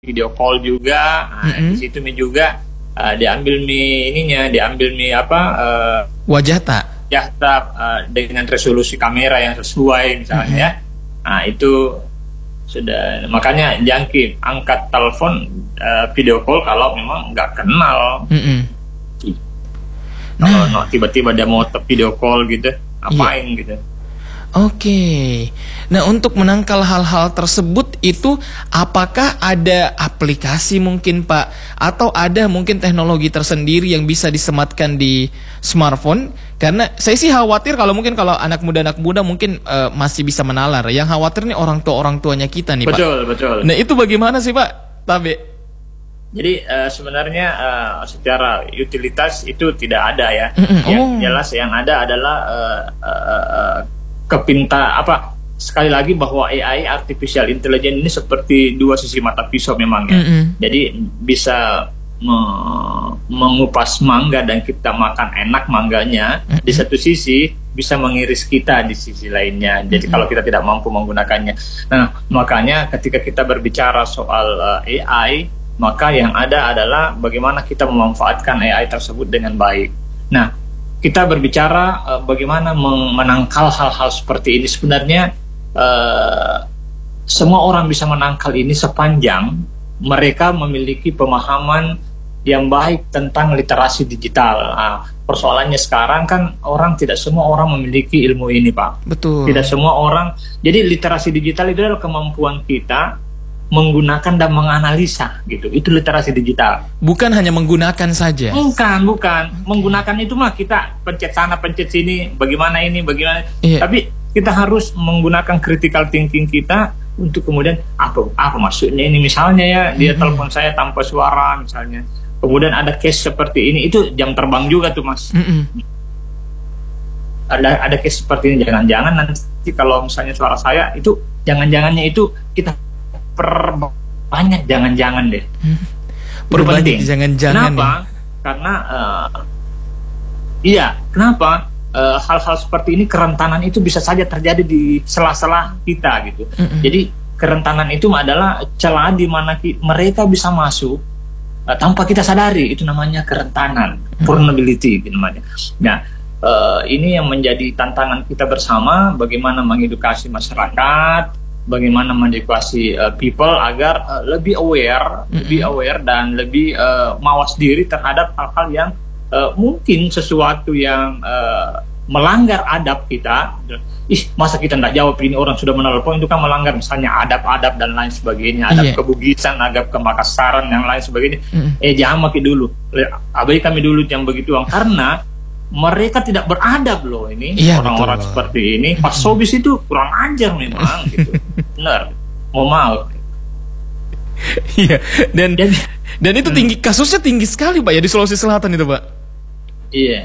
video call juga. Nah, di situ mi juga diambil mi ininya, diambil mi wajah tak dengan resolusi kamera yang sesuai misalnya ya. Nah, itu sudah, makanya jangkit angkat telepon video call kalau memang nggak kenal. Kalau tiba-tiba dia mau video call gitu, ngapain gitu. Oke. Nah, untuk menangkal hal-hal tersebut itu apakah ada aplikasi mungkin Pak, atau ada mungkin teknologi tersendiri yang bisa disematkan di smartphone? Karena saya sih khawatir kalau anak muda mungkin masih bisa menalar. Yang khawatir nih orang tuanya kita nih Pak. Betul. Nah, itu bagaimana sih Pak Tabe? Jadi sebenarnya secara utilitas itu tidak ada ya. Yang jelas yang ada adalah sekali lagi bahwa AI, artificial intelligence, ini seperti dua sisi mata pisau memang ya. Jadi bisa mengupas mangga dan kita makan enak mangganya, di satu sisi bisa mengiris kita di sisi lainnya. Jadi kalau kita tidak mampu menggunakannya. Nah, makanya ketika kita berbicara soal AI, maka yang ada adalah bagaimana kita memanfaatkan AI tersebut dengan baik. Nah, kita berbicara bagaimana menangkal hal-hal seperti ini. Sebenarnya semua orang bisa menangkal ini sepanjang mereka memiliki pemahaman yang baik tentang literasi digital. Nah, persoalannya sekarang kan tidak semua orang memiliki ilmu ini, Pak. Betul. Tidak semua orang. Jadi literasi digital itu adalah kemampuan kita menggunakan dan menganalisa gitu. Itu literasi digital. Bukan hanya menggunakan saja. Bukan. Menggunakan itu mah kita pencet sana, pencet sini, bagaimana. Tapi kita harus menggunakan critical thinking kita untuk kemudian apa maksudnya ini, misalnya ya dia telepon saya tanpa suara misalnya. Kemudian ada case seperti ini, itu jam terbang juga tuh, Mas. Ada case seperti ini, jangan-jangan nanti kalau misalnya suara saya itu jangan-jangannya itu kita perbanyak jangan-jangan deh. Perbanyak jangan-jangan. Kenapa? Karena kenapa hal-hal seperti ini, kerentanan itu bisa saja terjadi di sela-sela kita gitu. Jadi kerentanan itu adalah celah di mana mereka bisa masuk tanpa kita sadari. Itu namanya kerentanan, vulnerability namanya. Nah, ini yang menjadi tantangan kita bersama, bagaimana mengedukasi masyarakat, bagaimana mengedukasi people agar lebih aware dan lebih mawas diri terhadap hal-hal yang mungkin sesuatu yang melanggar adab kita. Masa kita tidak jawab, ini orang sudah menelpon, itu kan melanggar misalnya adab-adab dan lain sebagainya, adab kebugisan, adab kemakassaran, yang lain sebagainya. Jangan pakai dulu, abaikan dulu yang begitu, karena mereka tidak beradab loh ini. Orang-orang seperti ini, pas sobis itu kurang ajar memang gitu. Benar, mau. Iya, dan itu kasusnya tinggi sekali Pak ya di Sulawesi Selatan itu Pak. Iya.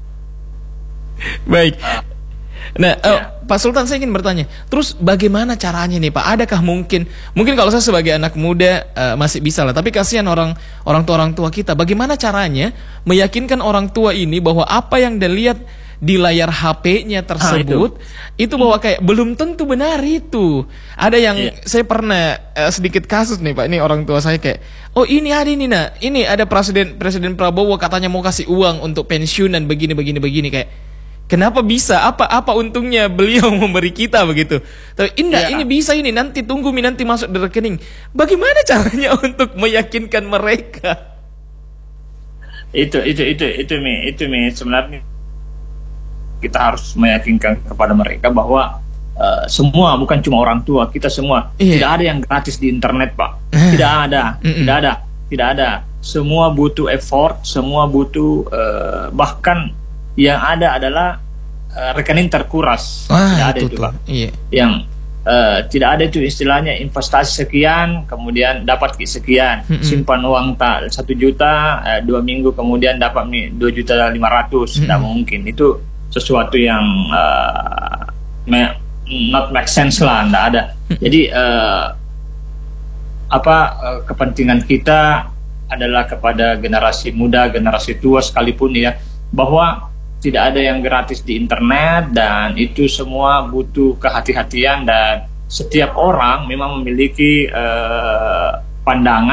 Baik. Nah, Pak Sultan, saya ingin bertanya, terus bagaimana caranya nih Pak? Adakah mungkin kalau saya sebagai anak muda masih bisa lah, tapi kasihan orang tua kita. Bagaimana caranya meyakinkan orang tua ini bahwa apa yang dia lihat di layar HP-nya tersebut itu bahwa kayak belum tentu benar itu. Ada yang saya pernah sedikit kasus nih Pak, ini orang tua saya kayak, ini ada Presiden Prabowo katanya mau kasih uang untuk pensiun dan begini kayak, kenapa bisa? Apa untungnya beliau memberi kita begitu? Tapi ini bisa, ini nanti tunggu nanti masuk di rekening. Bagaimana caranya untuk meyakinkan mereka? Itu sebenarnya kita harus meyakinkan kepada mereka bahwa semua, bukan cuma orang tua, kita semua tidak ada yang gratis di internet, Pak. Tidak ada. Semua butuh effort, semua butuh bahkan yang ada adalah rekening terkuras. Tidak ada itu Pak. Yang tidak ada itu istilahnya investasi sekian kemudian dapat sekian, simpan uang 1 juta 2 minggu kemudian dapat 2.500.000. Tidak mungkin, itu sesuatu yang not make sense lah, tidak ada. Jadi kepentingan kita adalah kepada generasi muda, generasi tua sekalipun ya, bahwa tidak ada yang gratis di internet, dan itu semua butuh kehati-hatian, dan setiap orang memang memiliki pandangan